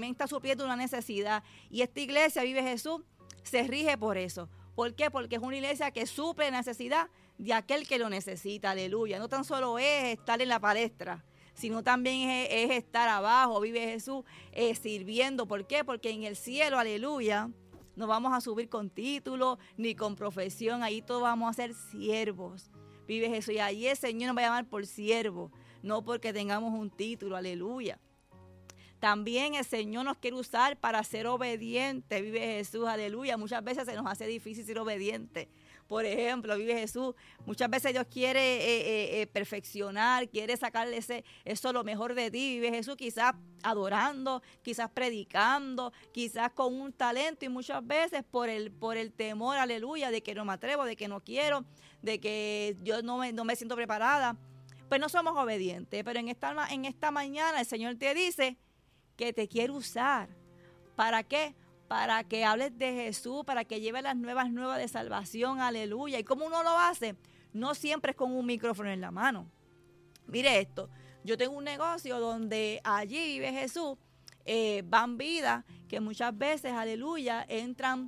también está supliendo una necesidad. Y esta iglesia, Vive Jesús, se rige por eso. ¿Por qué? Porque es una iglesia que suple la necesidad de aquel que lo necesita, aleluya. No tan solo es estar en la palestra, sino también es estar abajo, Vive Jesús, sirviendo. ¿Por qué? Porque en el cielo, aleluya, no vamos a subir con título ni con profesión, ahí todos vamos a ser siervos, Vive Jesús. Y ahí el Señor nos va a llamar por siervos, no porque tengamos un título, aleluya. También el Señor nos quiere usar para ser obedientes, Vive Jesús, aleluya. Muchas veces se nos hace difícil ser obedientes. Por ejemplo, Vive Jesús, muchas veces Dios quiere perfeccionar, quiere sacarle eso lo mejor de ti, Vive Jesús, quizás adorando, quizás predicando, quizás con un talento, y muchas veces por el temor, aleluya, de que no me atrevo, de que no quiero, de que yo no me siento preparada, pues no somos obedientes. Pero en esta mañana el Señor te dice que te quiere usar. ¿Para qué? Para que hables de Jesús, para que lleves las nuevas de salvación, aleluya. ¿Y cómo uno lo hace? No siempre es con un micrófono en la mano. Mire esto, yo tengo un negocio donde allí, Vive Jesús, van vidas que muchas veces, aleluya, entran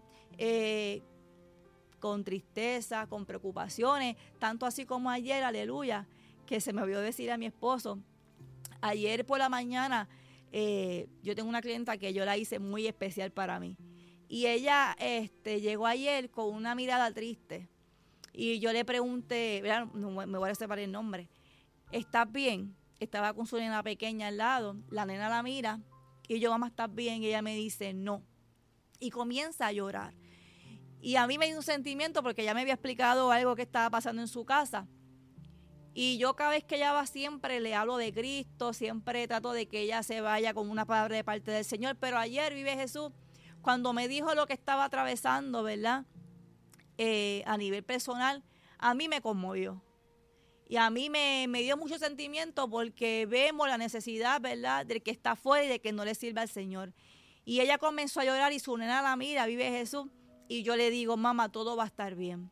con tristeza, con preocupaciones, tanto así como ayer, aleluya, que se me olvidó decir a mi esposo, ayer por la mañana, yo tengo una clienta que yo la hice muy especial para mí. Y ella llegó ayer con una mirada triste. Y yo le pregunté, ¿verdad? No, me voy a separar el nombre. ¿Estás bien? Estaba con su nena pequeña al lado. La nena la mira. Y yo, mamá, ¿estás bien? Y ella me dice, no. Y comienza a llorar. Y a mí me dio un sentimiento porque ella me había explicado algo que estaba pasando en su casa. Y yo cada vez que ella va siempre le hablo de Cristo, siempre trato de que ella se vaya con una palabra de parte del Señor. Pero ayer, Vive Jesús, cuando me dijo lo que estaba atravesando, ¿verdad? A nivel personal, a mí me conmovió. Y a mí me dio mucho sentimiento porque vemos la necesidad, ¿verdad? Del que está afuera y de que no le sirva al Señor. Y ella comenzó a llorar y su nena la mira, Vive Jesús. Y yo le digo, mamá, todo va a estar bien.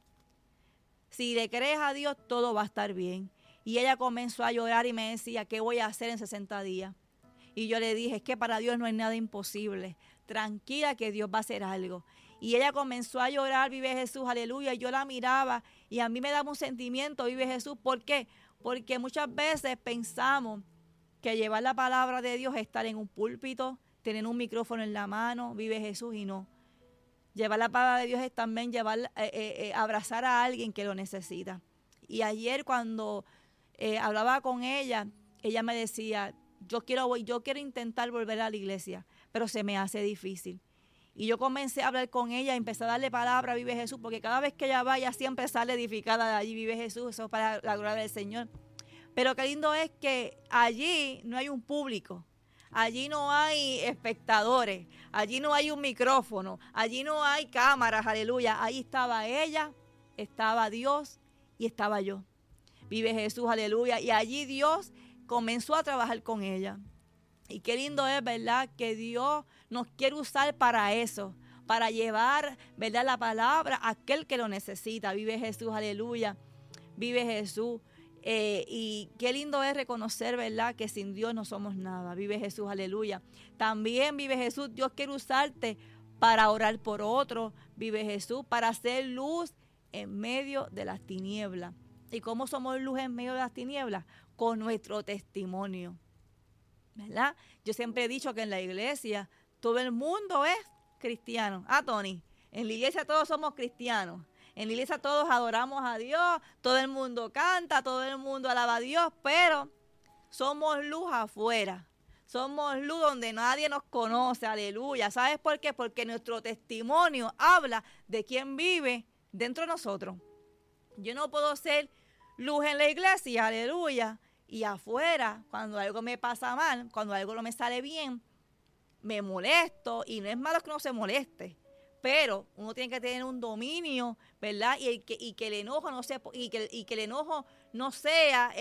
Si le crees a Dios, todo va a estar bien. Y ella comenzó a llorar y me decía, ¿qué voy a hacer en 60 días? Y yo le dije, es que para Dios no hay nada imposible. Tranquila que Dios va a hacer algo. Y ella comenzó a llorar, Vive Jesús, aleluya. Y yo la miraba y a mí me daba un sentimiento, Vive Jesús. ¿Por qué? Porque muchas veces pensamos que llevar la palabra de Dios es estar en un púlpito, tener un micrófono en la mano, Vive Jesús, y no. Llevar la palabra de Dios es también abrazar a alguien que lo necesita. Y ayer cuando hablaba con ella, ella me decía, yo quiero intentar volver a la iglesia, pero se me hace difícil. Y yo comencé a hablar con ella, empecé a darle palabra, Vive Jesús, porque cada vez que ella va, ella siempre sale edificada de allí, Vive Jesús, eso es para la gloria del Señor. Pero qué lindo es que allí no hay un público. Allí no hay espectadores, allí no hay un micrófono, allí no hay cámaras, aleluya. Ahí estaba ella, estaba Dios y estaba yo. Vive Jesús, aleluya. Y allí Dios comenzó a trabajar con ella. Y qué lindo es, ¿verdad? Que Dios nos quiere usar para eso, para llevar, ¿verdad?, la palabra a aquel que lo necesita. Vive Jesús, aleluya. Vive Jesús. Y qué lindo es reconocer, ¿verdad?, que sin Dios no somos nada. Vive Jesús, aleluya. También, Vive Jesús, Dios quiere usarte para orar por otros. Vive Jesús, para hacer luz en medio de las tinieblas. ¿Y cómo somos luz en medio de las tinieblas? Con nuestro testimonio, ¿verdad? Yo siempre he dicho que en la iglesia todo el mundo es cristiano. Tony, en la iglesia todos somos cristianos. En la iglesia todos adoramos a Dios, todo el mundo canta, todo el mundo alaba a Dios, pero somos luz afuera. Somos luz donde nadie nos conoce, aleluya. ¿Sabes por qué? Porque nuestro testimonio habla de quién vive dentro de nosotros. Yo no puedo ser luz en la iglesia, aleluya, y afuera, cuando algo me pasa mal, cuando algo no me sale bien, me molesto, y no es malo que uno se moleste, pero uno tiene que tener un dominio, ¿verdad? Y que el enojo no sea, y que el enojo no sea,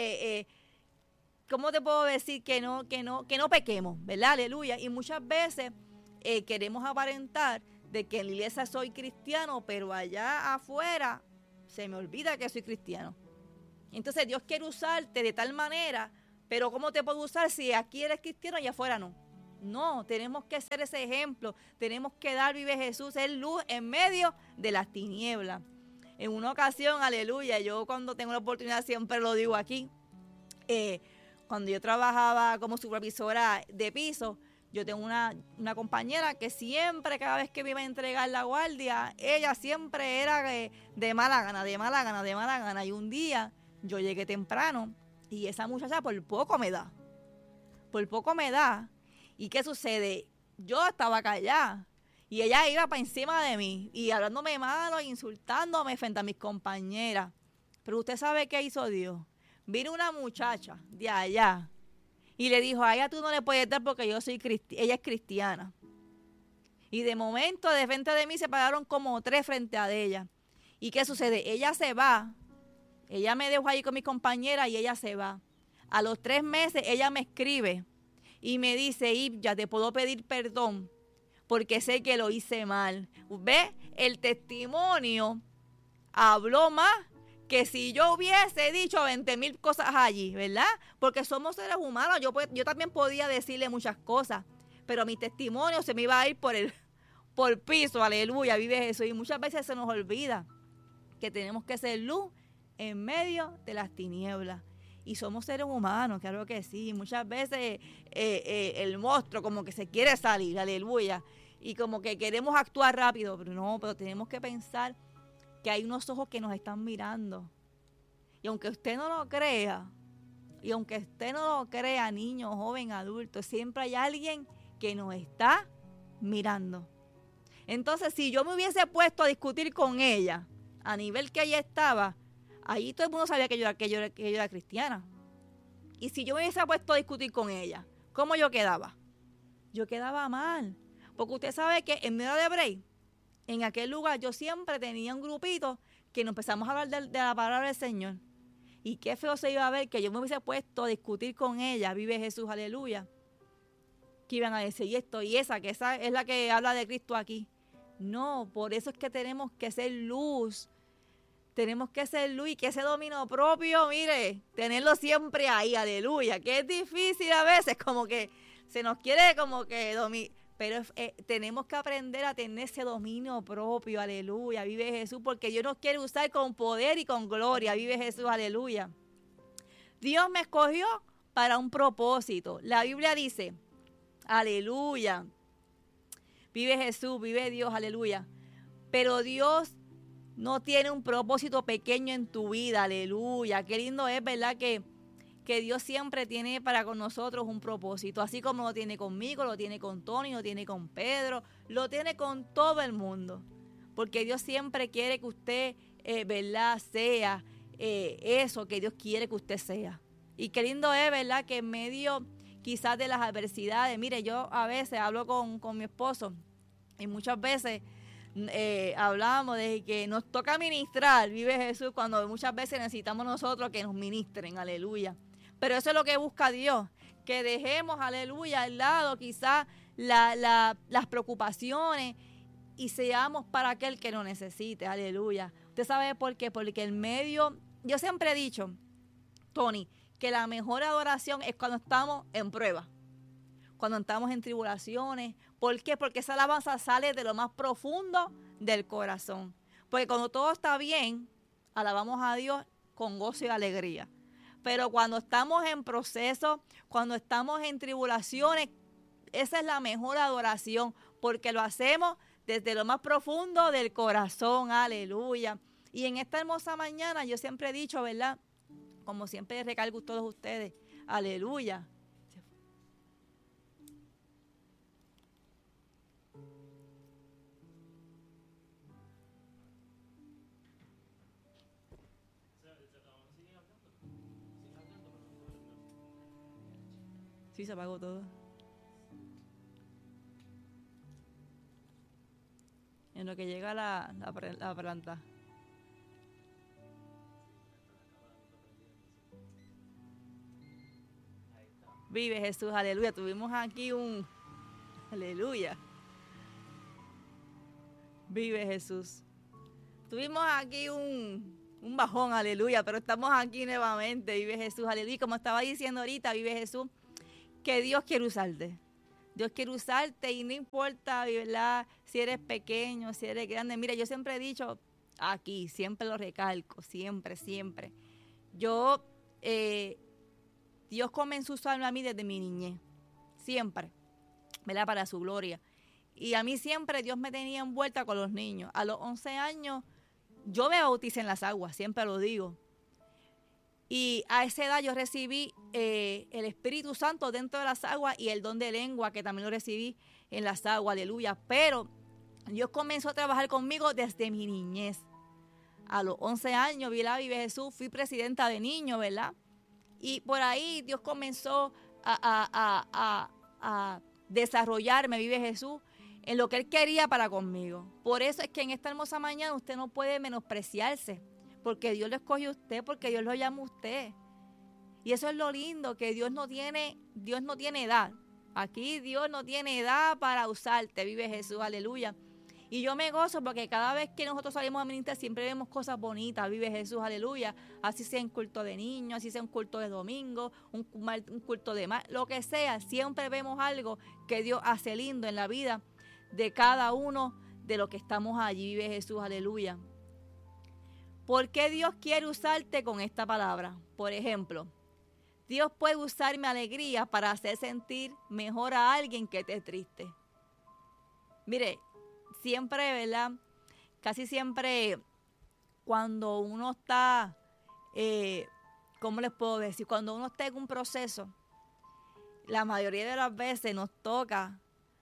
¿cómo te puedo decir? Que no pequemos, ¿verdad? Aleluya. Y muchas veces queremos aparentar de que en la iglesia soy cristiano, pero allá afuera se me olvida que soy cristiano. Entonces Dios quiere usarte de tal manera, pero ¿cómo te puedo usar si aquí eres cristiano y afuera no? No, tenemos que ser ese ejemplo. Tenemos que dar, vive Jesús, es luz en medio de las tinieblas. En una ocasión, aleluya, yo cuando tengo la oportunidad siempre lo digo aquí, cuando yo trabajaba como supervisora de piso, yo tengo una compañera que siempre, cada vez que me iba a entregar la guardia, ella siempre era de mala gana, de mala gana, de mala gana. Y un día yo llegué temprano y esa muchacha por poco me da. Por poco me da. ¿Y qué sucede? Yo estaba callada y ella iba para encima de mí y hablándome malo, insultándome frente a mis compañeras. Pero usted sabe qué hizo Dios. Vino una muchacha de allá y le dijo, a ella tú no le puedes dar porque ella es cristiana. Y de momento, de frente de mí, se pararon como 3 frente a ella. ¿Y qué sucede? Ella se va. Ella me dejó ahí con mis compañeras y ella se va. A los 3 meses, ella me escribe y me dice, Ibya, te puedo pedir perdón porque sé que lo hice mal. ¿Ves? El testimonio habló más que si yo hubiese dicho 20,000 cosas allí, ¿verdad? Porque somos seres humanos, yo también podía decirle muchas cosas, pero mi testimonio se me iba a ir por piso, aleluya, vive Jesús. Y muchas veces se nos olvida que tenemos que ser luz en medio de las tinieblas. Y somos seres humanos, claro que sí. Muchas veces el monstruo como que se quiere salir, aleluya, y como que queremos actuar rápido, pero no, pero tenemos que pensar que hay unos ojos que nos están mirando. Y aunque usted no lo crea, niño, joven, adulto, siempre hay alguien que nos está mirando. Entonces, si yo me hubiese puesto a discutir con ella, a nivel que ella estaba, ahí todo el mundo sabía que yo era cristiana. Y si yo me hubiese puesto a discutir con ella, ¿cómo yo quedaba? Yo quedaba mal. Porque usted sabe que en medio de break, en aquel lugar yo siempre tenía un grupito que nos empezamos a hablar de la palabra del Señor. Y qué feo se iba a ver que yo me hubiese puesto a discutir con ella, vive Jesús, aleluya. Que iban a decir esto y esa es la que habla de Cristo aquí. No, por eso es que tenemos que ser luz. Tenemos que ser luz y que ese dominio propio, mire, tenerlo siempre ahí, aleluya. Que es difícil a veces, como que se nos quiere como que dominar. Pero tenemos que aprender a tener ese dominio propio, aleluya, vive Jesús, porque Dios nos quiere usar con poder y con gloria, vive Jesús, aleluya. Dios me escogió para un propósito. La Biblia dice, aleluya, vive Jesús, vive Dios, aleluya. Pero Dios no tiene un propósito pequeño en tu vida, aleluya. Qué lindo es, ¿verdad? Que Dios siempre tiene para con nosotros un propósito, así como lo tiene conmigo, lo tiene con Tony, lo tiene con Pedro, lo tiene con todo el mundo, porque Dios siempre quiere que usted, ¿verdad?, sea eso que Dios quiere que usted sea. Y qué lindo es, ¿verdad?, que en medio quizás de las adversidades, mire, yo a veces hablo con mi esposo y muchas veces hablamos de que nos toca ministrar, vive Jesús, cuando muchas veces necesitamos nosotros que nos ministren, aleluya. Pero eso es lo que busca Dios, que dejemos, aleluya, al lado quizás las preocupaciones y seamos para aquel que lo necesite, aleluya. ¿Usted sabe por qué? Porque en medio, yo siempre he dicho, Tony, que la mejor adoración es cuando estamos en prueba, cuando estamos en tribulaciones. ¿Por qué? Porque esa alabanza sale de lo más profundo del corazón. Porque cuando todo está bien, alabamos a Dios con gozo y alegría. Pero cuando estamos en proceso, cuando estamos en tribulaciones, esa es la mejor adoración, porque lo hacemos desde lo más profundo del corazón, aleluya. Y en esta hermosa mañana yo siempre he dicho, ¿verdad?, como siempre recalco a todos ustedes, aleluya. Sí, se apagó todo. En lo que llega la planta. Vive Jesús, aleluya. Tuvimos aquí aleluya. Vive Jesús. Tuvimos aquí un bajón, aleluya, pero estamos aquí nuevamente. Vive Jesús, aleluya. Y como estaba diciendo ahorita, vive Jesús, que Dios quiere usarte. Dios quiere usarte y no importa, ¿verdad?, si eres pequeño, si eres grande. Mira, yo siempre he dicho aquí, siempre lo recalco, siempre, siempre. Dios comenzó a usarme a mí desde mi niñez, siempre, ¿verdad?, para su gloria. Y a mí siempre Dios me tenía envuelta con los niños. A los 11 años yo me bauticé en las aguas, siempre lo digo. Y a esa edad yo recibí el Espíritu Santo dentro de las aguas y el don de lengua, que también lo recibí en las aguas, aleluya. Pero Dios comenzó a trabajar conmigo desde mi niñez. A los 11 años, vi Jesús, fui presidenta de niños, ¿verdad? Y por ahí Dios comenzó a desarrollarme, vive Jesús, en lo que Él quería para conmigo. Por eso es que en esta hermosa mañana usted no puede menospreciarse, porque Dios lo escoge a usted, porque Dios lo llama a usted. Y eso es lo lindo, que Dios no tiene edad. Aquí Dios no tiene edad para usarte, vive Jesús, aleluya. Y yo me gozo porque cada vez que nosotros salimos a ministrar siempre vemos cosas bonitas, vive Jesús, aleluya. Así sea un culto de niños, así sea un culto de domingo, un culto de lo que sea, siempre vemos algo que Dios hace lindo en la vida de cada uno de los que estamos allí, vive Jesús, aleluya. ¿Por qué Dios quiere usarte con esta palabra? Por ejemplo, Dios puede usar mi alegría para hacer sentir mejor a alguien que esté triste. Mire, siempre, ¿verdad? Casi siempre cuando uno está, ¿cómo les puedo decir? Cuando uno está en un proceso, la mayoría de las veces nos toca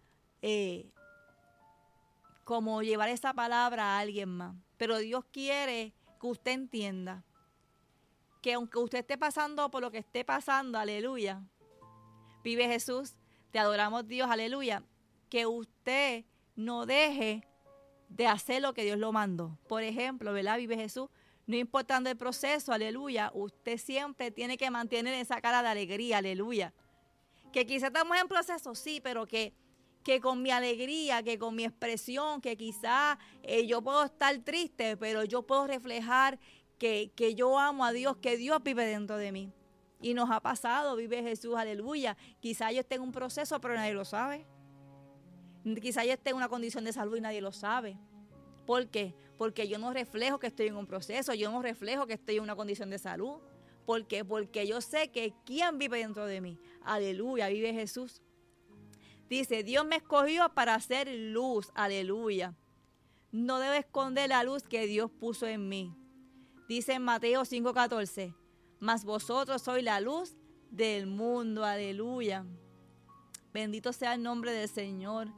como llevar esa palabra a alguien más. Pero Dios quiere que usted entienda que aunque usted esté pasando por lo que esté pasando, aleluya, vive Jesús, te adoramos Dios, aleluya, que usted no deje de hacer lo que Dios lo mandó. Por ejemplo, ¿verdad? Vive Jesús, no importando el proceso, aleluya, usted siempre tiene que mantener esa cara de alegría, aleluya. Que quizás estamos en proceso, sí, pero que con mi alegría, que con mi expresión, que quizás yo puedo estar triste, pero yo puedo reflejar que yo amo a Dios, que Dios vive dentro de mí. Y nos ha pasado, vive Jesús, aleluya. Quizás yo esté en un proceso, pero nadie lo sabe. Quizás yo esté en una condición de salud y nadie lo sabe. ¿Por qué? Porque yo no reflejo que estoy en un proceso, yo no reflejo que estoy en una condición de salud. ¿Por qué? Porque yo sé que ¿quién vive dentro de mí? Aleluya, vive Jesús. Dice, Dios me escogió para hacer luz, aleluya. No debo esconder la luz que Dios puso en mí. Dice en Mateo 5:14, mas vosotros sois la luz del mundo, aleluya. Bendito sea el nombre del Señor.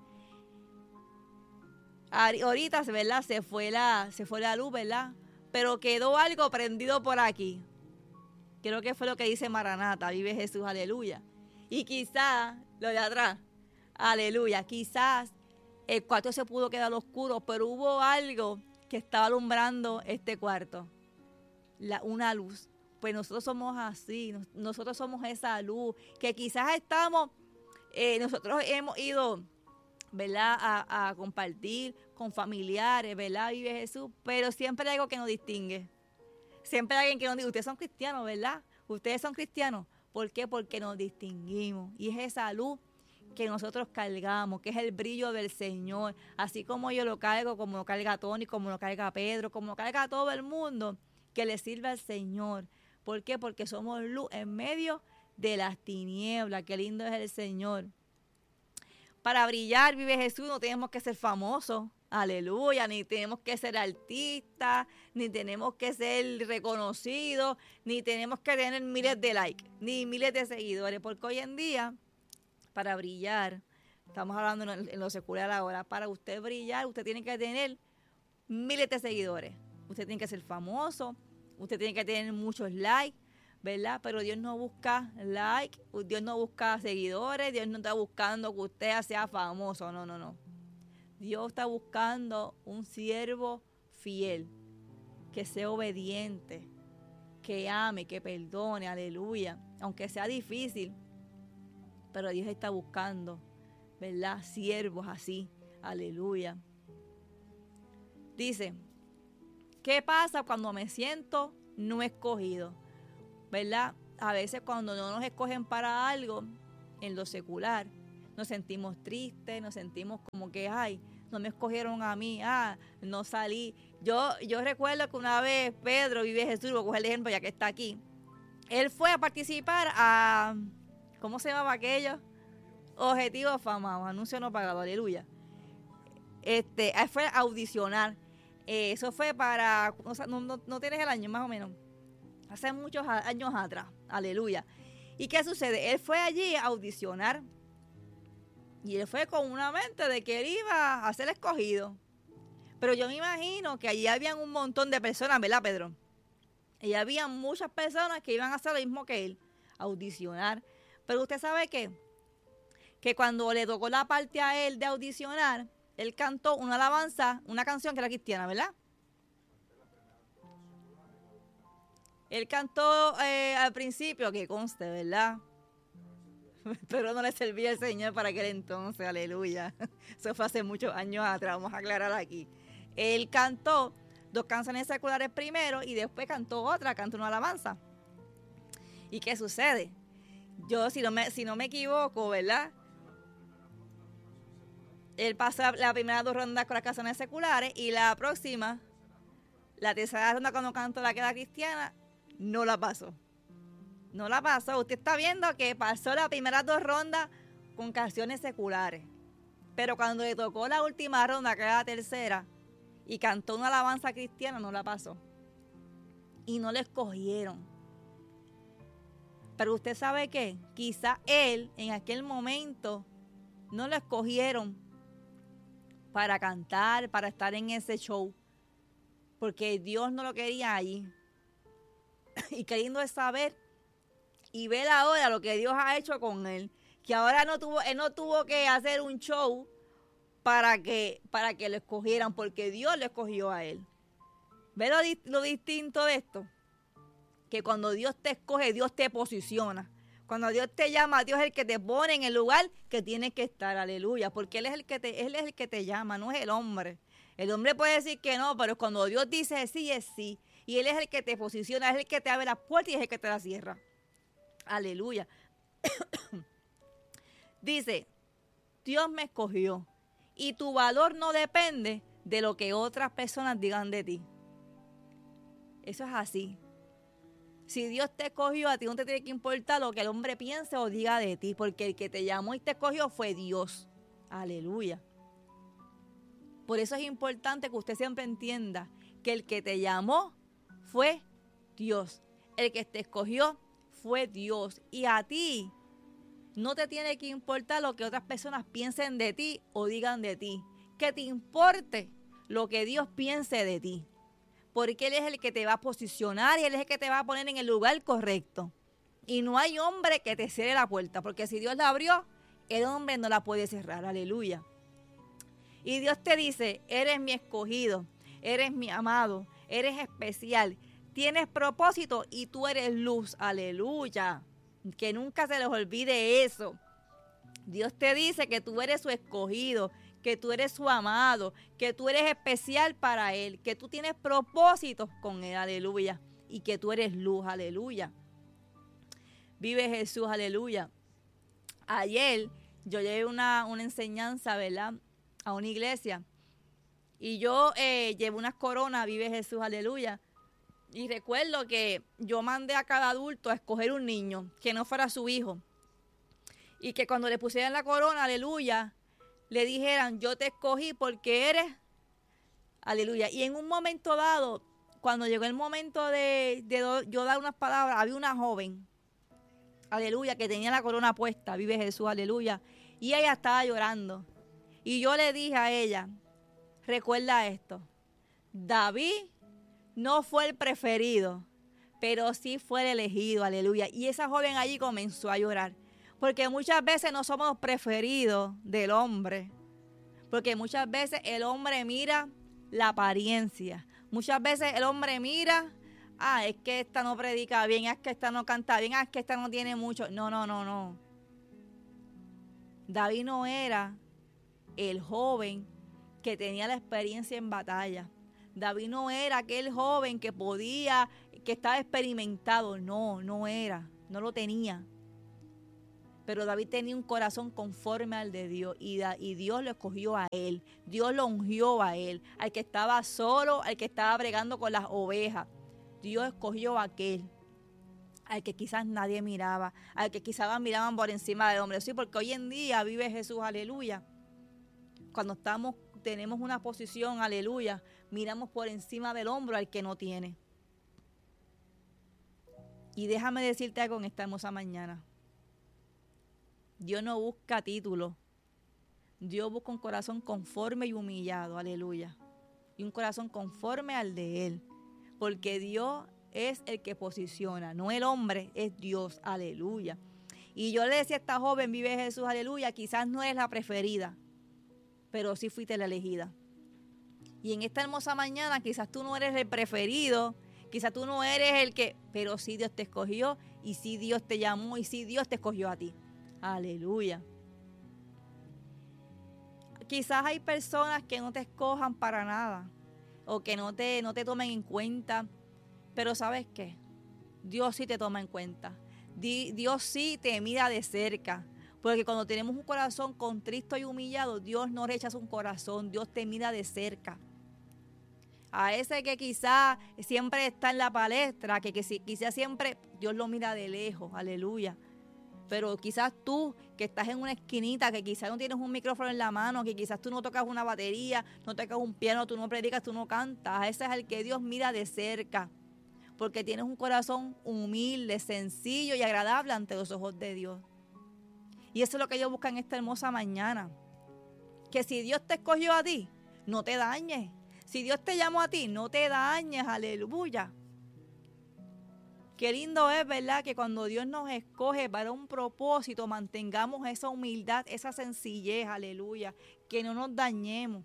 Ahorita, ¿verdad? Se fue la luz, ¿verdad? Pero quedó algo prendido por aquí. Creo que fue lo que dice Maranata, vive Jesús, aleluya. Y quizás, lo de atrás, aleluya, quizás el cuarto se pudo quedar oscuro, pero hubo algo que estaba alumbrando este cuarto. Una luz. Pues nosotros somos así, nosotros somos esa luz, que quizás nosotros hemos ido, ¿verdad?, a compartir con familiares, ¿verdad?, vive Jesús, pero siempre hay algo que nos distingue. Siempre hay alguien que nos dice, ustedes son cristianos, ¿verdad? Ustedes son cristianos. ¿Por qué? Porque nos distinguimos. Y es esa luz que nosotros cargamos, que es el brillo del Señor. Así como yo lo cargo, como lo carga Tony, como lo carga Pedro, como lo carga todo el mundo, que le sirve al Señor. ¿Por qué? Porque somos luz en medio de las tinieblas. Qué lindo es el Señor. Para brillar, vive Jesús, no tenemos que ser famosos. Aleluya, ni tenemos que ser artistas, ni tenemos que ser reconocidos, ni tenemos que tener miles de likes, ni miles de seguidores, porque hoy en día, para brillar, estamos hablando en lo secular ahora, para usted brillar, usted tiene que tener miles de seguidores, usted tiene que ser famoso, usted tiene que tener muchos likes, ¿verdad? Pero Dios no busca likes, Dios no busca seguidores, Dios no está buscando que usted sea famoso, no. Dios está buscando un siervo fiel, que sea obediente, que ame, que perdone, aleluya. Aunque sea difícil, pero Dios está buscando, ¿verdad?, siervos así, aleluya. Dice, ¿qué pasa cuando me siento no escogido? ¿Verdad? A veces cuando no nos escogen para algo en lo secular, nos sentimos tristes, nos sentimos como que, ay, no me escogieron a mí, no salí. Yo recuerdo que una vez Pedro Vive Jesús, voy a coger el ejemplo ya que está aquí, él fue a participar a, ¿cómo se llamaba aquello? Objetivo Fama, anuncio no pagado, aleluya. Él fue a audicionar. Eso fue para, o sea, no tienes el año más o menos, hace muchos años atrás, aleluya. ¿Y qué sucede? Él fue allí a audicionar y él fue con una mente de que él iba a ser escogido. Pero yo me imagino que allí habían un montón de personas, ¿verdad, Pedro? Y había muchas personas que iban a hacer lo mismo que él, audicionar. Pero usted sabe qué, que cuando le tocó la parte a él de audicionar, él cantó una alabanza, una canción que era cristiana, ¿verdad? Él cantó al principio, que conste, ¿verdad? Pero no le servía al Señor para aquel entonces, aleluya. Eso fue hace muchos años atrás, vamos a aclarar aquí. Él cantó 2 canciones seculares primero y después cantó una alabanza. ¿Y qué sucede? Yo, si no me equivoco, ¿verdad? Él pasó las primeras 2 rondas con las canciones seculares y la próxima, la tercera ronda cuando cantó la que era cristiana, no la pasó. No la pasó. Usted está viendo que pasó las primeras 2 rondas con canciones seculares. Pero cuando le tocó la última ronda, que era la tercera, y cantó una alabanza cristiana, no la pasó. Y no le escogieron. Pero usted sabe qué, quizá él en aquel momento no lo escogieron para cantar, para estar en ese show, porque Dios no lo quería allí. Y queriendo saber y ver ahora lo que Dios ha hecho con él, que ahora él no tuvo que hacer un show para que lo escogieran, porque Dios lo escogió a él. ¿Ve lo distinto de esto? Que cuando Dios te escoge, Dios te posiciona. Cuando Dios te llama, Dios es el que te pone en el lugar que tienes que estar, aleluya, porque Él es el que te llama, no es el hombre. El hombre puede decir que no, pero cuando Dios dice sí, es sí. Y Él es el que te posiciona, es el que te abre las puertas y es el que te las cierra. Aleluya. Dice, Dios me escogió y tu valor no depende de lo que otras personas digan de ti. Eso es así. Si Dios te escogió, a ti no te tiene que importar lo que el hombre piense o diga de ti, porque el que te llamó y te escogió fue Dios. Aleluya. Por eso es importante que usted siempre entienda que el que te llamó fue Dios. El que te escogió fue Dios. Y a ti no te tiene que importar lo que otras personas piensen de ti o digan de ti. Que te importe lo que Dios piense de ti. Porque Él es el que te va a posicionar y Él es el que te va a poner en el lugar correcto. Y no hay hombre que te cierre la puerta, porque si Dios la abrió, el hombre no la puede cerrar, aleluya. Y Dios te dice, eres mi escogido, eres mi amado, eres especial, tienes propósito y tú eres luz, aleluya. Que nunca se les olvide eso. Dios te dice que tú eres su escogido, que tú eres su amado, que tú eres especial para Él, que tú tienes propósitos con Él, aleluya, y que tú eres luz, aleluya. Vive Jesús, aleluya. Ayer yo llevé una enseñanza, ¿verdad?, a una iglesia, y yo llevé unas coronas, vive Jesús, aleluya, y recuerdo que yo mandé a cada adulto a escoger un niño que no fuera su hijo, y que cuando le pusieran la corona, aleluya, le dijeran, yo te escogí porque eres, aleluya. Y en un momento dado, cuando llegó el momento de yo dar unas palabras, había una joven, aleluya, que tenía la corona puesta, vive Jesús, aleluya. Y ella estaba llorando. Y yo le dije a ella, recuerda esto, David no fue el preferido, pero sí fue el elegido, aleluya. Y esa joven allí comenzó a llorar. Porque muchas veces no somos los preferidos del hombre. Porque muchas veces el hombre mira la apariencia. Muchas veces el hombre mira, es que esta no predica bien, es que esta no canta bien, es que esta no tiene mucho. No. David no era el joven que tenía la experiencia en batalla. David no era aquel joven que estaba experimentado. No era, no lo tenía. Pero David tenía un corazón conforme al de Dios y Dios lo escogió a él. Dios lo ungió a él. Al que estaba solo, al que estaba bregando con las ovejas. Dios escogió a aquel. Al que quizás nadie miraba. Al que quizás miraban por encima del hombre. Sí, porque hoy en día vive Jesús, aleluya. Cuando tenemos una posición, aleluya, miramos por encima del hombro al que no tiene. Y déjame decirte algo en esta hermosa mañana. Dios no busca títulos. Dios busca un corazón conforme y humillado, aleluya. Y un corazón conforme al de Él. Porque Dios es el que posiciona, no el hombre, es Dios, aleluya. Y yo le decía a esta joven, vive Jesús, aleluya, quizás no eres la preferida, pero sí fuiste la elegida. Y en esta hermosa mañana quizás tú no eres el preferido, quizás tú no eres el que, pero sí Dios te escogió y sí Dios te llamó y sí Dios te escogió a ti. Aleluya. Quizás hay personas que no te escojan para nada o que no te tomen en cuenta, pero ¿sabes qué? Dios sí te toma en cuenta. Dios sí te mira de cerca. Porque cuando tenemos un corazón contristo y humillado, Dios no rechaza un corazón, Dios te mira de cerca. A ese que quizás siempre está en la palestra, que quizás siempre Dios lo mira de lejos, aleluya. Pero quizás tú que estás en una esquinita, que quizás no tienes un micrófono en la mano, que quizás tú no tocas una batería, no tocas un piano, tú no predicas, tú no cantas. Ese es el que Dios mira de cerca. Porque tienes un corazón humilde, sencillo y agradable ante los ojos de Dios. Y eso es lo que Dios busca en esta hermosa mañana. Que si Dios te escogió a ti, no te dañes. Si Dios te llamó a ti, no te dañes, aleluya. Qué lindo es, ¿verdad? Que cuando Dios nos escoge para un propósito, mantengamos esa humildad, esa sencillez, aleluya. Que no nos dañemos.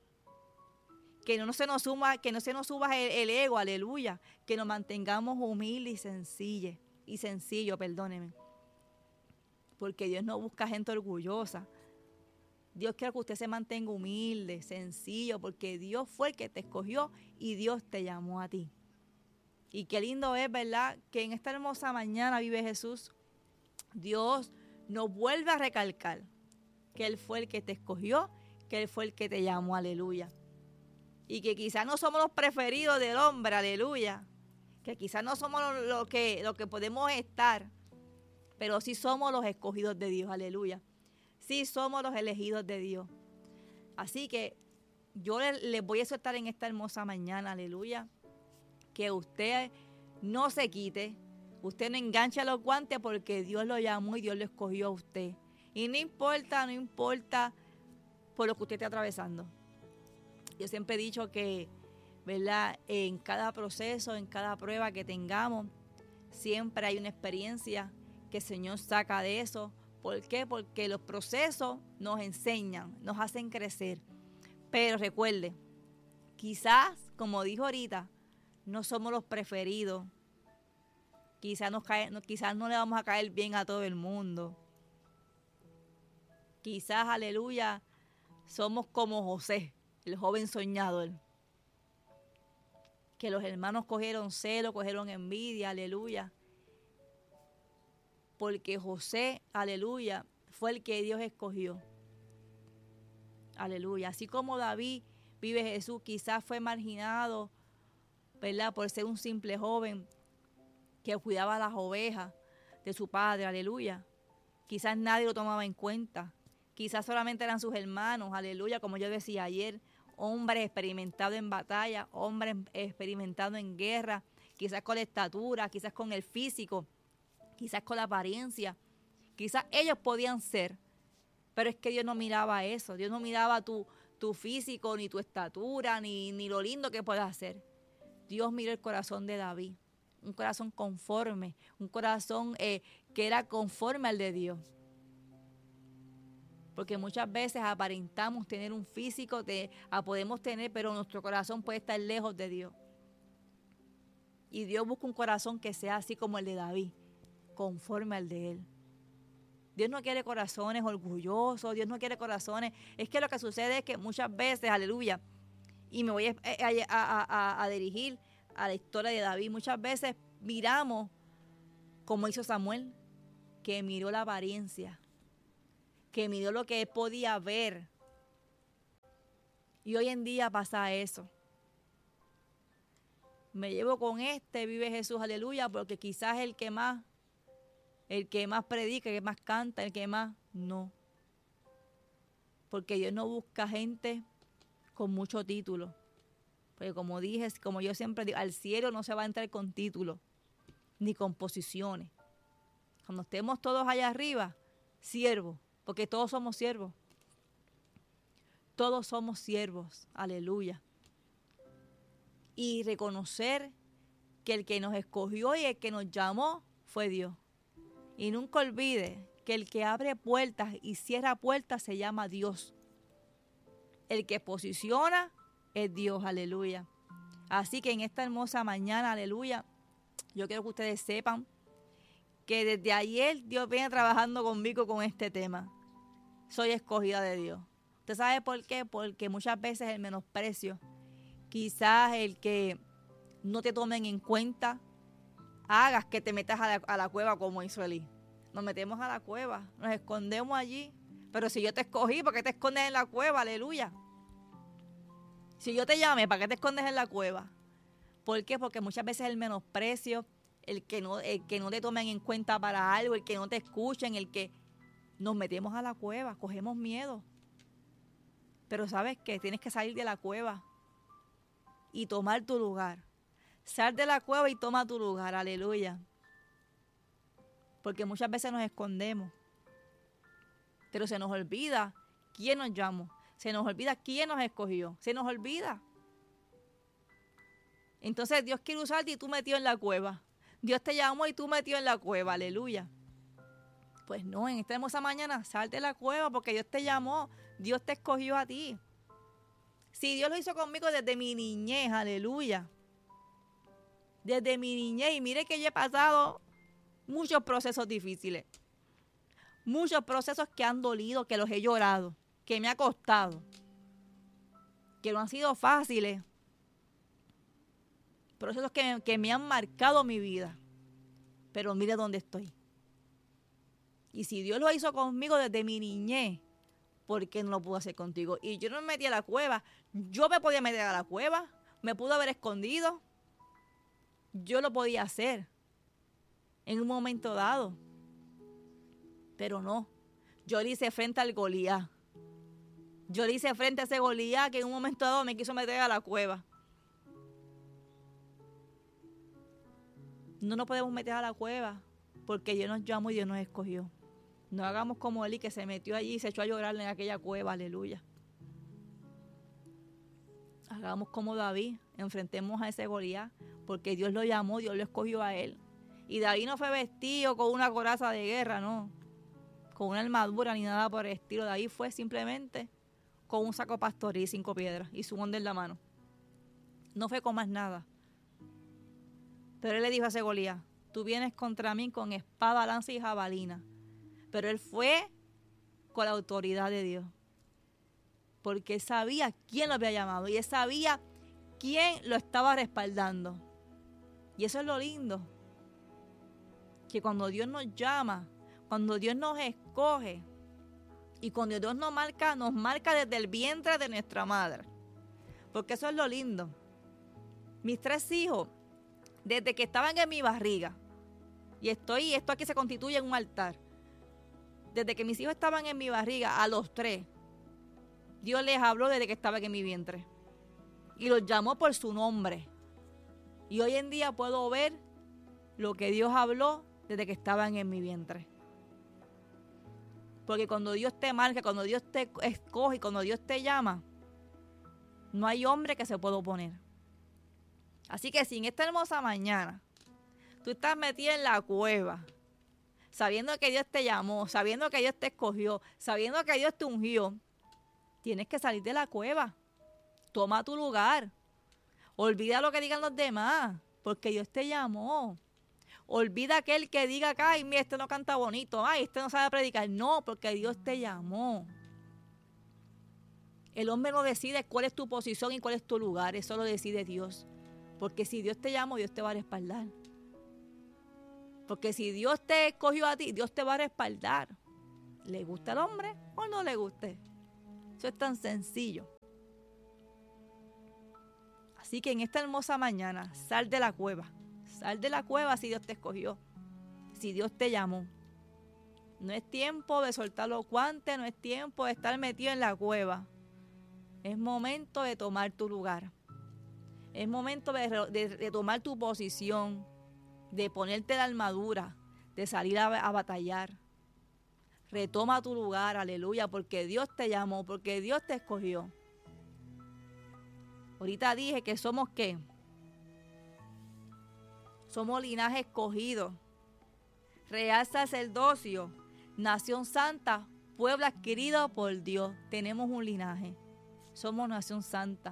Que no se nos suba el ego, aleluya. Que nos mantengamos humildes y sencillo, perdóneme. Porque Dios no busca gente orgullosa. Dios quiere que usted se mantenga humilde, sencillo, porque Dios fue el que te escogió y Dios te llamó a ti. Y qué lindo es, ¿verdad?, que en esta hermosa mañana vive Jesús. Dios nos vuelve a recalcar que Él fue el que te escogió, que Él fue el que te llamó, aleluya. Y que quizás no somos los preferidos del hombre, aleluya. Que quizás no somos lo que podemos estar, pero sí somos los escogidos de Dios, aleluya. Sí somos los elegidos de Dios. Así que yo les voy a exhortar en esta hermosa mañana, aleluya, que usted no se quite, usted no enganche los guantes porque Dios lo llamó y Dios lo escogió a usted. Y no importa por lo que usted esté atravesando. Yo siempre he dicho que, ¿verdad?, en cada proceso, en cada prueba que tengamos, siempre hay una experiencia que el Señor saca de eso. ¿Por qué? Porque los procesos nos enseñan, nos hacen crecer. Pero recuerde, quizás, como dijo ahorita, no somos los preferidos. Quizás no le vamos a caer bien a todo el mundo. Quizás, aleluya, somos como José, el joven soñador. Que los hermanos cogieron celo, cogieron envidia, aleluya. Porque José, aleluya, fue el que Dios escogió. Aleluya. Así como David vive Jesús, quizás fue marginado, ¿verdad?, por ser un simple joven que cuidaba las ovejas de su padre, aleluya. Quizás nadie lo tomaba en cuenta. Quizás solamente eran sus hermanos, aleluya, como yo decía ayer, hombres experimentados en batalla, hombres experimentados en guerra, quizás con la estatura, quizás con el físico, quizás con la apariencia, quizás ellos podían ser, pero es que Dios no miraba eso, Dios no miraba tu físico, ni tu estatura, ni lo lindo que puedas hacer. Dios miró el corazón de David, un corazón conforme, un corazón que era conforme al de Dios. Porque muchas veces aparentamos tener un físico, podemos tener, pero nuestro corazón puede estar lejos de Dios. Y Dios busca un corazón que sea así como el de David, conforme al de Él. Dios no quiere corazones orgullosos, Dios no quiere corazones. Es que lo que sucede es que muchas veces, aleluya, y me voy a dirigir a la historia de David, muchas veces miramos como hizo Samuel, que miró la apariencia, que miró lo que él podía ver. Y hoy en día pasa eso. Me llevo con vive Jesús, aleluya, porque quizás el que más predica, el que más canta, el que más, no. Porque Dios no busca gente con mucho título. Porque como dije, como yo siempre digo, al cielo no se va a entrar con títulos, ni con posiciones. Cuando estemos todos allá arriba, siervos, porque todos somos siervos. Todos somos siervos, aleluya. Y reconocer que el que nos escogió y el que nos llamó fue Dios. Y nunca olvide que el que abre puertas y cierra puertas se llama Dios. El que posiciona es Dios, aleluya. Así que en esta hermosa mañana, aleluya, yo quiero que ustedes sepan que desde ayer Dios viene trabajando conmigo con este tema. Soy escogida de Dios. ¿Usted sabe por qué? Porque muchas veces el menosprecio, quizás el que no te tomen en cuenta, hagas que te metas a la cueva como hizo Elí. Nos metemos a la cueva, nos escondemos allí. Pero si yo te escogí, ¿para qué te escondes en la cueva? Aleluya. Si yo te llamé, ¿para qué te escondes en la cueva? ¿Por qué? Porque muchas veces el menosprecio, el que no te tomen en cuenta para algo, el que no te escuchen, el que nos metemos a la cueva, cogemos miedo. Pero ¿sabes qué? Tienes que salir de la cueva y tomar tu lugar. Sal de la cueva y toma tu lugar, aleluya. Porque muchas veces nos escondemos. Pero se nos olvida quién nos llamó. Se nos olvida quién nos escogió. Se nos olvida. Entonces Dios quiere usarte y tú metido en la cueva. Dios te llamó y tú metido en la cueva, aleluya. Pues no, en esta hermosa mañana sal de la cueva porque Dios te llamó. Dios te escogió a ti. Si Dios lo hizo conmigo desde mi niñez, aleluya. Desde mi niñez. Y mire que yo he pasado muchos procesos difíciles. Muchos procesos que han dolido, que los he llorado, que me ha costado. Que no han sido fáciles. Procesos que me han marcado mi vida. Pero mire dónde estoy. Y si Dios lo hizo conmigo desde mi niñez, ¿por qué no lo pudo hacer contigo? Y yo no me metí a la cueva. Yo me podía meter a la cueva. Me pudo haber escondido. Yo lo podía hacer. En un momento dado. Pero no. Yo le hice frente al Goliat. Yo le hice frente a ese Goliat que en un momento dado me quiso meter a la cueva. No nos podemos meter a la cueva porque Dios nos llamó y Dios nos escogió. No hagamos como Elí que se metió allí y se echó a llorar en aquella cueva, aleluya. Hagamos como David, enfrentemos a ese Goliat porque Dios lo llamó, Dios lo escogió a él. Y David no fue vestido con una coraza de guerra, no, con una armadura ni nada por el estilo. David fue simplemente con un saco pastoril y 5 piedras y su onda en la mano. No fue con más nada. Pero él le dijo a ese Goliat, tú vienes contra mí con espada, lanza y jabalina. Pero él fue con la autoridad de Dios. Porque él sabía quién lo había llamado. Y él sabía quién lo estaba respaldando. Y eso es lo lindo. Que cuando Dios nos llama, cuando Dios nos escoge, y cuando Dios nos marca desde el vientre de nuestra madre. Porque eso es lo lindo. Mis 3 hijos, desde que estaban en mi barriga, y esto aquí se constituye en un altar. Desde que mis hijos estaban en mi barriga, a los 3, Dios les habló desde que estaban en mi vientre. Y los llamó por su nombre. Y hoy en día puedo ver lo que Dios habló desde que estaban en mi vientre. Porque cuando Dios te marca, cuando Dios te escoge, cuando Dios te llama, no hay hombre que se pueda oponer. Así que si en esta hermosa mañana tú estás metida en la cueva, sabiendo que Dios te llamó, sabiendo que Dios te escogió, sabiendo que Dios te ungió, tienes que salir de la cueva. Toma tu lugar. Olvida lo que digan los demás, porque Dios te llamó. Olvida aquel que diga que, ay, mira, este no canta bonito, ay, este no sabe predicar. No, porque Dios te llamó. El hombre no decide cuál es tu posición y cuál es tu lugar, eso lo decide Dios. Porque si Dios te llamó, Dios te va a respaldar. Porque si Dios te escogió a ti, Dios te va a respaldar. ¿Le gusta al hombre o no le guste? Eso es tan sencillo. Así que en esta hermosa mañana, sal de la cueva. Sal de la cueva si Dios te escogió, si Dios te llamó. No es tiempo de soltar los guantes, no es tiempo de estar metido en la cueva. Es momento de tomar tu lugar. Es momento de tomar tu posición, de ponerte la armadura, de salir a batallar. Retoma tu lugar, aleluya, porque Dios te llamó, porque Dios te escogió. Ahorita dije que somos ¿qué? Somos linaje escogido, real sacerdocio, nación santa, pueblo adquirido por Dios. Tenemos un linaje, somos nación santa.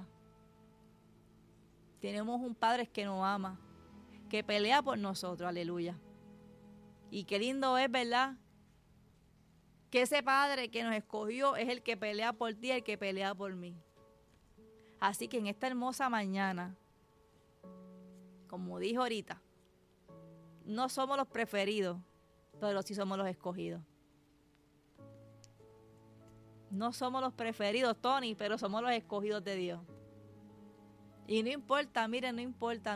Tenemos un Padre que nos ama, que pelea por nosotros, aleluya. Y qué lindo es, ¿verdad? Que ese Padre que nos escogió es el que pelea por ti, el que pelea por mí. Así que en esta hermosa mañana, como dijo ahorita, no somos los preferidos, pero sí somos los escogidos. No somos los preferidos, Tony, pero somos los escogidos de Dios. Y no importa, miren, no importa.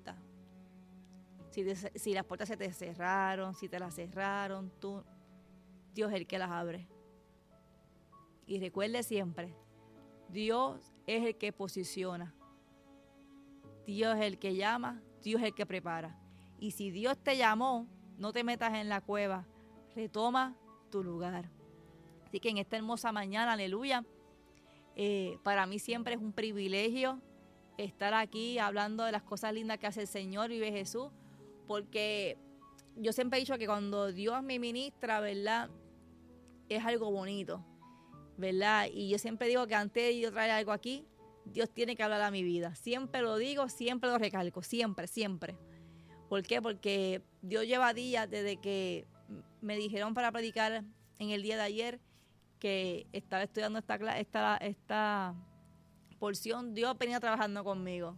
Si las puertas se te cerraron, si te las cerraron, Dios es el que las abre. Y recuerde siempre, Dios es el que posiciona. Dios es el que llama, Dios es el que prepara. Y si Dios te llamó, no te metas en la cueva, retoma tu lugar. Así que en esta hermosa mañana, aleluya, para mí siempre es un privilegio estar aquí hablando de las cosas lindas que hace el Señor, vive Jesús, porque yo siempre he dicho que cuando Dios me ministra, ¿verdad? Es algo bonito, ¿verdad? Y yo siempre digo que antes de yo traer algo aquí, Dios tiene que hablar a mi vida. Siempre lo digo, siempre lo recalco, siempre. ¿Por qué? Porque Dios lleva días desde que me dijeron para predicar en el día de ayer que estaba estudiando esta porción. Dios venía trabajando conmigo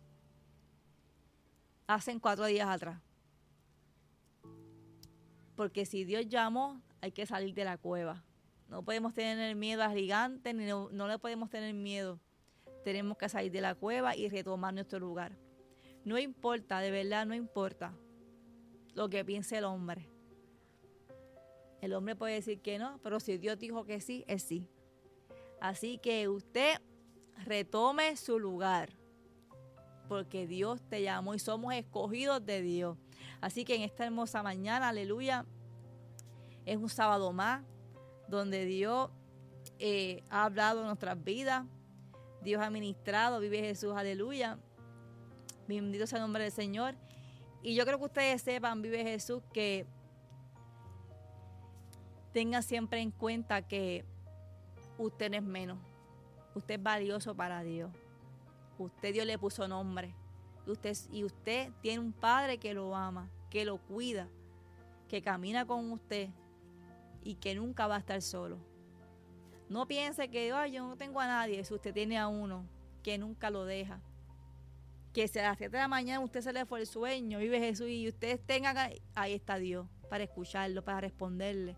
hace 4 días atrás. Porque si Dios llamó, hay que salir de la cueva. No podemos tener miedo al gigante, no le podemos tener miedo. Tenemos que salir de la cueva y retomar nuestro lugar. No importa, de verdad no importa lo que piense el hombre. El hombre puede decir que no, pero si Dios dijo que sí, es sí. Así que usted retome su lugar, porque Dios te llamó y somos escogidos de Dios. Así que en esta hermosa mañana, aleluya, es un sábado más donde Dios ha hablado en nuestras vidas. Dios ha ministrado, vive Jesús, aleluya. Bendito sea el nombre del Señor. Y yo creo que ustedes sepan, vive Jesús, que tengan siempre en cuenta que usted no es menos. Usted es valioso para Dios. Dios le puso nombre. Y usted tiene un Padre que lo ama, que lo cuida, que camina con usted y que nunca va a estar solo. No piense que yo no tengo a nadie. Si usted tiene a uno que nunca lo deja, que si a las 7 de la mañana usted se le fue el sueño, vive Jesús, y ustedes tengan, ahí está Dios para escucharlo, para responderle.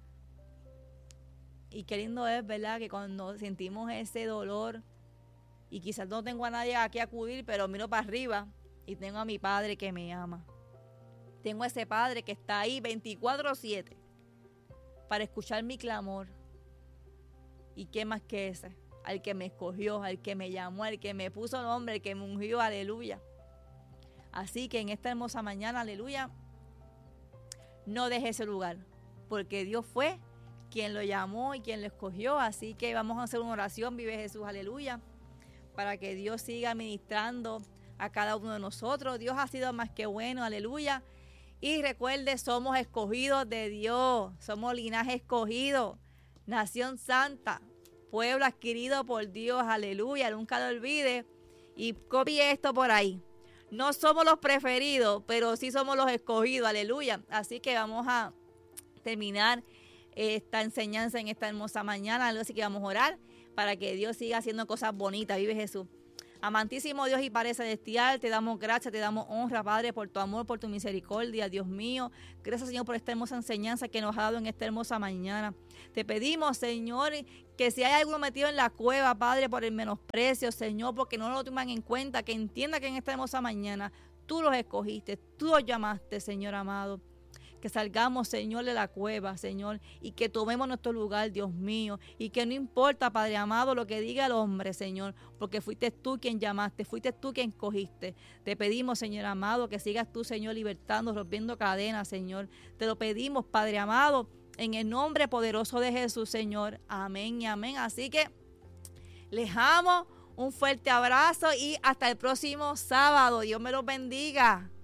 Y qué lindo es, ¿verdad?, que cuando sentimos ese dolor y quizás no tengo a nadie a quien acudir, pero miro para arriba y tengo a mi Padre que me ama. Tengo a ese Padre que está ahí 24/7 para escuchar mi clamor. ¿Y qué más que ese? Al que me escogió, al que me llamó, al que me puso nombre, al que me ungió, aleluya. Así que en esta hermosa mañana, aleluya, no deje ese lugar, porque Dios fue quien lo llamó y quien lo escogió. Así que vamos a hacer una oración, vive Jesús, aleluya, para que Dios siga ministrando a cada uno de nosotros. Dios ha sido más que bueno, aleluya. Y recuerde, somos escogidos de Dios, somos linaje escogido, nación santa, pueblo adquirido por Dios, aleluya, nunca lo olvide y copie esto por ahí. No somos los preferidos, pero sí somos los escogidos, aleluya. Así que vamos a terminar esta enseñanza en esta hermosa mañana, así que vamos a orar para que Dios siga haciendo cosas bonitas, vive Jesús. Amantísimo Dios y Padre celestial, te damos gracias, te damos honra, Padre, por tu amor, por tu misericordia, Dios mío. Gracias, Señor, por esta hermosa enseñanza que nos ha dado en esta hermosa mañana. Te pedimos, Señor, que si hay alguno metido en la cueva, Padre, por el menosprecio, Señor, porque no lo toman en cuenta, que entienda que en esta hermosa mañana tú los escogiste, tú los llamaste, Señor amado. Que salgamos, Señor, de la cueva, Señor, y que tomemos nuestro lugar, Dios mío, y que no importa, Padre amado, lo que diga el hombre, Señor, porque fuiste tú quien llamaste, fuiste tú quien escogiste. Te pedimos, Señor amado, que sigas tú, Señor, libertando, rompiendo cadenas, Señor. Te lo pedimos, Padre amado, en el nombre poderoso de Jesús, Señor. Amén y amén. Así que les amo, un fuerte abrazo y hasta el próximo sábado. Dios me los bendiga.